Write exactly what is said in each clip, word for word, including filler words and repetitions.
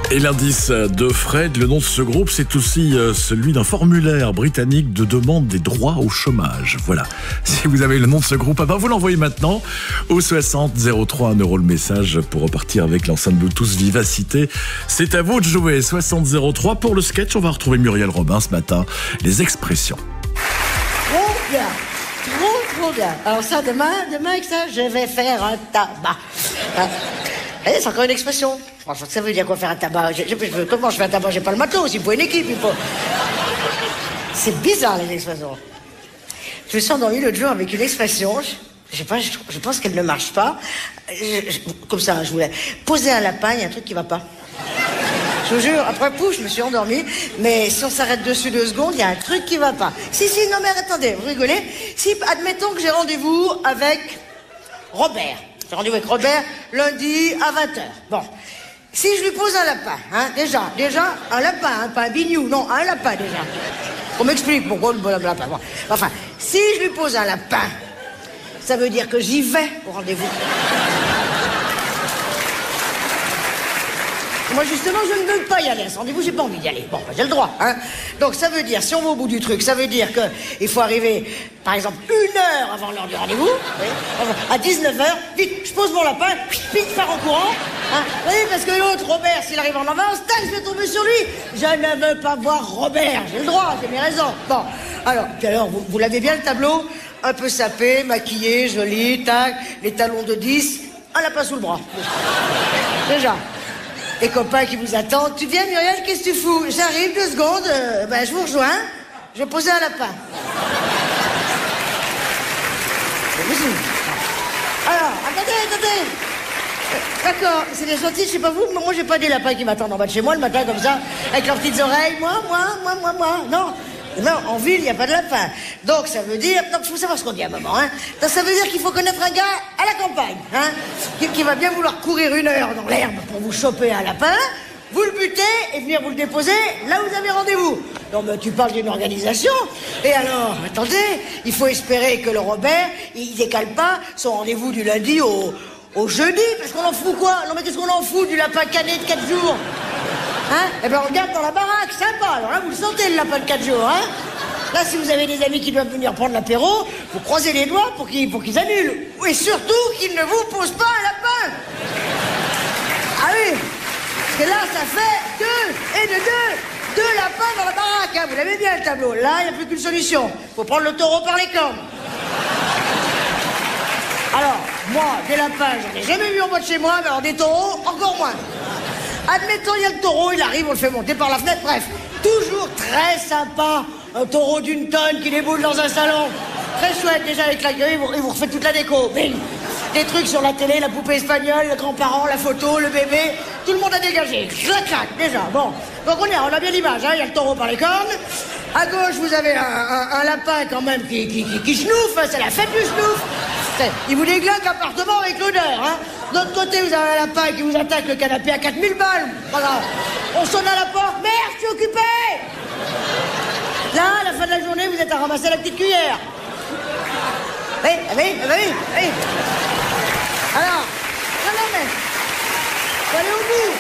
Et l'indice de Fred, le nom de ce groupe, c'est aussi celui d'un formulaire britannique de demande des droits au chômage. Voilà. Si vous avez le nom de ce groupe, ah ben vous l'envoyez maintenant au soixante zéro trois, un euro le message pour repartir avec l'enceinte Bluetooth Vivacité. C'est à vous de jouer. soixante zéro trois pour le sketch. On va retrouver Muriel Robin ce matin. Les expressions. Trop bien. Trop, trop bien. Alors ça, demain, demain avec ça, je vais faire un tabac. Hein? Eh, c'est encore une expression. Franchement, ça veut dire quoi faire un tabac? je, je, je, Comment je fais un tabac? J'ai pas le matos, il faut une équipe, il faut... C'est bizarre, les expressions. Je me suis endormi l'autre jour avec une expression, je, je sais pas, je, je pense qu'elle ne marche pas. Je, je, comme ça, je voulais poser un lapin, il y a un truc qui va pas. Je vous jure, après pouf, je me suis endormi, mais si on s'arrête dessus deux secondes, il y a un truc qui va pas. Si, si, non mais attendez, vous rigolez? Si, admettons que j'ai rendez-vous avec Robert. J'ai rendez-vous avec Robert lundi à vingt heures. Bon. Si je lui pose un lapin, hein, déjà, déjà, un lapin, hein, pas un bignou, non, un lapin déjà. On m'explique pourquoi le lapin. Bon. Enfin, si je lui pose un lapin, ça veut dire que j'y vais au rendez-vous. Moi, justement, je ne veux pas y aller à ce rendez-vous, j'ai pas envie d'y aller. Bon, j'ai le droit, hein. Donc, ça veut dire, si on va au bout du truc, ça veut dire que il faut arriver, par exemple, une heure avant l'heure du rendez-vous, oui, à dix-neuf heures, vite, je pose mon lapin, vite, je pars en courant, hein. Oui, parce que l'autre, Robert, s'il arrive en avance, tac, je vais tomber sur lui. Je ne veux pas voir Robert, j'ai le droit, j'ai mes raisons. Bon, alors, puis alors, vous, vous l'avez bien le tableau, un peu sapé, maquillé, joli, tac, les talons de dix, un lapin sous le bras. Déjà. Les copains qui vous attendent. Tu viens, Muriel, qu'est-ce que tu fous? J'arrive, deux secondes, euh, ben je vous rejoins. Je vais poser un lapin. Alors, attendez, attendez. D'accord, c'est des gentils, je sais pas vous, mais moi j'ai pas des lapins qui m'attendent en bas de chez moi le matin comme ça, avec leurs petites oreilles. Moi, moi, moi, moi, moi. Non. Non, en ville, il n'y a pas de lapin. Donc, ça veut dire... Donc, il faut savoir ce qu'on dit à un moment, hein. Donc, ça veut dire qu'il faut connaître un gars à la campagne, hein, qui, qui va bien vouloir courir une heure dans l'herbe pour vous choper un lapin, vous le buter et venir vous le déposer là où vous avez rendez-vous. Non, mais tu parles d'une organisation. Et alors, attendez, il faut espérer que le Robert, il décale pas son rendez-vous du lundi au, au jeudi, parce qu'on en fout quoi? Non, mais qu'est-ce qu'on en fout du lapin cané de quatre jours? Hein? Eh ben on regarde dans la baraque, sympa. Alors là, vous le sentez, le lapin de quatre jours, hein? Là, si vous avez des amis qui doivent venir prendre l'apéro, vous croisez les doigts pour qu'ils pour qu'ils annulent. Et surtout, qu'ils ne vous posent pas un lapin. Ah oui, parce que là, ça fait deux et de deux, deux lapins dans la baraque, hein? Vous l'avez bien, le tableau. Là, il n'y a plus qu'une solution. Faut prendre le taureau par les cornes. Alors, moi, des lapins, j'en ai jamais vu en bas de chez moi, mais alors des taureaux, encore moins. Admettons, il y a le taureau, il arrive, on le fait monter par la fenêtre, bref. Toujours très sympa, un taureau d'une tonne qui déboule dans un salon. Très chouette, déjà avec la gueule, il vous refait toute la déco. Bing. Des trucs sur la télé, la poupée espagnole, les grands-parents, la photo, le bébé, tout le monde a dégagé. Clac, clac, déjà, bon. Donc on, est, on a bien l'image, hein, il y a le taureau par les cornes. À gauche, vous avez un, un, un lapin quand même qui, qui, qui, qui chenouffe, hein, c'est la fête du chenouf. Il vous déglingue l'appartement avec l'odeur, hein. De l'autre côté, vous avez un lapin qui vous attaque le canapé à quatre mille balles. Voilà. On sonne à la porte. Merde, je suis occupé. Là, à la fin de la journée, vous êtes à ramasser la petite cuillère. Oui, oui, oui, oui. Alors, non, non, mais... faut aller au bout.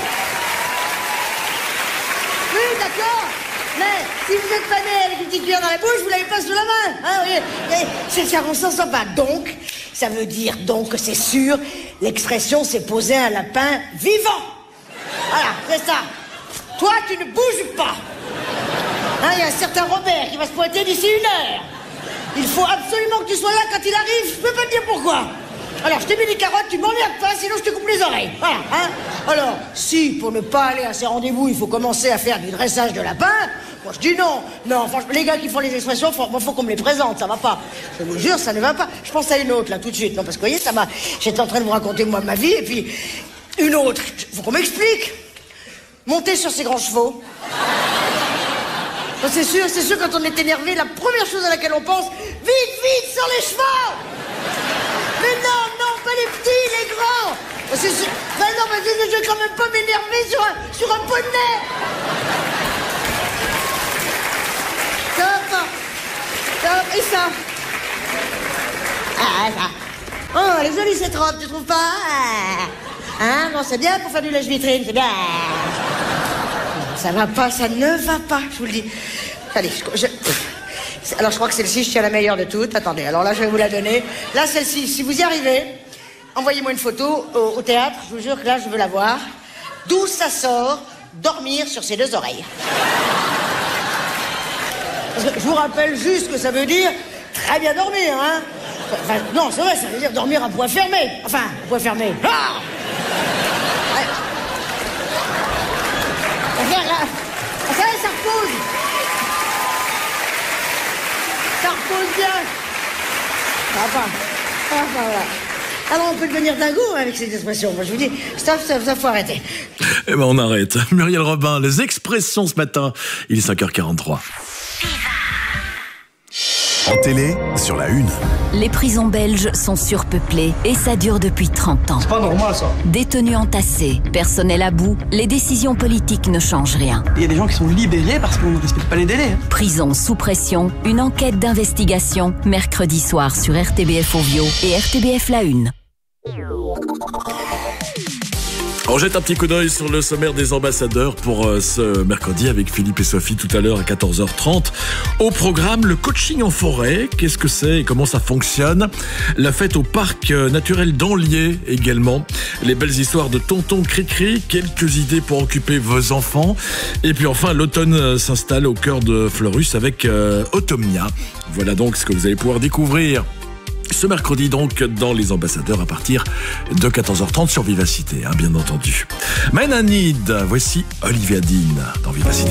Oui, d'accord. Mais si vous êtes pas né avec une petite cuillère dans la bouche, vous l'avez pas sous la main. Hein, oui. C'est circonstance pas. Donc, ça veut dire donc que c'est sûr, l'expression c'est poser un lapin vivant. Voilà, c'est ça. Toi, tu ne bouges pas. Hein, il y a un certain Robert qui va se pointer d'ici une heure. Il faut absolument que tu sois là quand il arrive. Je peux pas te dire pourquoi. Alors, je t'ai mis des carottes, tu m'emmerdes pas, sinon je te coupe les oreilles. Voilà, hein. Alors, si, pour ne pas aller à ces rendez-vous, il faut commencer à faire du dressage de lapin, moi je dis non. Non, franchement, les gars qui font les expressions, faut, faut qu'on me les présente, ça va pas. Je vous jure, ça ne va pas. Je pense à une autre, là, tout de suite. Non, parce que, vous voyez, ça m'a... J'étais en train de vous raconter, moi, ma vie, et puis... Une autre. Faut qu'on m'explique. Monter sur ces grands chevaux. C'est sûr, c'est sûr, quand on est énervé, la première chose à laquelle on pense, vite, vite, sur les chevaux. Mais non, non, pas les petits, les grands. C'est sûr. Ben non, mais je ne vais quand même pas m'énerver sur un, sur un poney. Top. Top. Et ça. Ah, ça. Oh, elle est jolie cette robe, tu trouves pas? Hein, bon, c'est bien pour faire du lèche-vitrine, c'est bien. ça va pas, ça ne va pas, je vous le dis. Allez, je... Alors, je crois que celle-ci, je tiens la meilleure de toutes. Attendez, alors là, je vais vous la donner. Là, celle-ci, si vous y arrivez, envoyez-moi une photo au, au théâtre. Je vous jure que là, je veux la voir. D'où ça sort, dormir sur ses deux oreilles. Je vous rappelle juste que ça veut dire très bien dormir, hein. Enfin, non, c'est vrai, ça veut dire dormir à poing fermé. Enfin, à poing fermé. Ah ouais. Là, vous savez, ça repose. Ça repose bien. Enfin, enfin, voilà. Alors, on peut devenir dingo avec cette expression. Moi, je vous dis, stop, stop, stop, faut arrêter. Eh ben, on arrête. Muriel Robin, les expressions ce matin. Il est cinq heures quarante-trois. En télé, sur la une. Les prisons belges sont surpeuplées et ça dure depuis trente ans. C'est pas normal, ça. Détenus entassés, personnel à bout, les décisions politiques ne changent rien. Il y a des gens qui sont libérés parce qu'on ne respecte pas les délais. Hein. Prison sous pression, une enquête d'investigation, mercredi soir sur R T B F Ovio et R T B F La Une. On jette un petit coup d'œil sur le sommaire des ambassadeurs pour euh, ce mercredi avec Philippe et Sophie tout à l'heure à quatorze heures trente. Au programme, le coaching en forêt. Qu'est-ce que c'est et comment ça fonctionne? La fête au parc naturel d'Anlier également. Les belles histoires de Tonton Cricri. Quelques idées pour occuper vos enfants. Et puis enfin, l'automne s'installe au cœur de Fleurus avec euh, Automnia. Voilà donc ce que vous allez pouvoir découvrir ce mercredi donc dans les ambassadeurs à partir de quatorze heures trente sur Vivacité, hein, bien entendu. Men I Need, voici Olivia Dean dans Vivacité.